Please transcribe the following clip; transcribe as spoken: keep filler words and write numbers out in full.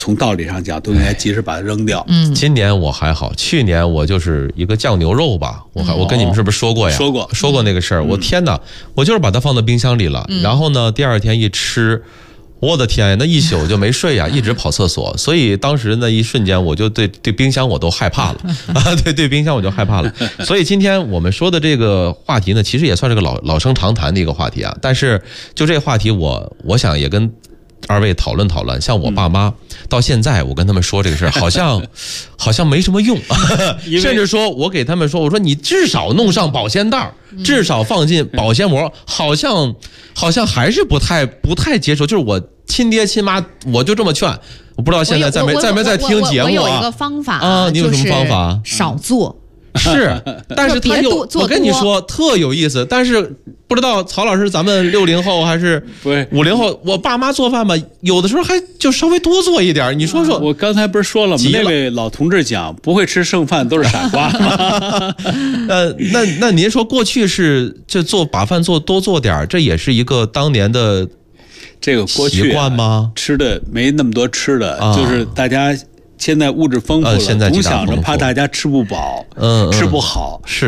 从道理上讲都应该及时把它扔掉。 嗯， 今年我还好，去年我就是一个酱牛肉吧，我还我跟你们是不是说过呀？ 说过说过那个事儿。我天哪，我就是把它放到冰箱里了，然后呢，第二天一吃。我的天呀，那一宿就没睡呀，一直跑厕所，所以当时那一瞬间，我就对对冰箱我都害怕了啊，对对冰箱我就害怕了。所以今天我们说的这个话题呢，其实也算是个老老生常谈的一个话题啊。但是就这个话题我，我我想也跟二位讨论讨论。像我爸妈到现在，我跟他们说这个事儿，好像好像没什么用，甚至说我给他们说，我说你至少弄上保鲜袋，至少放进保鲜膜，好像好像还是不太不太接受。就是我亲爹亲妈，我就这么劝，我不知道现在在没在没在听节目啊？ 我有一个方法啊，你有什么方法？ 少做。 是，但是他有，我跟你说特有意思。但是不知道曹老师，咱们六零后还是五零后？我爸妈做饭吧，有的时候还就稍微多做一点。你说说， 我刚才不是说了吗？那位老同志讲，不会吃剩饭都是傻瓜。 呃，那那您说过去是就做把饭做多做点，这也是一个当年的这个过去、啊、 习惯吗？ 吃的没那么多吃的，啊、就是大家。现在物质丰富了， 呃、现在总想着怕大家吃不饱， 嗯， 吃不好， 是。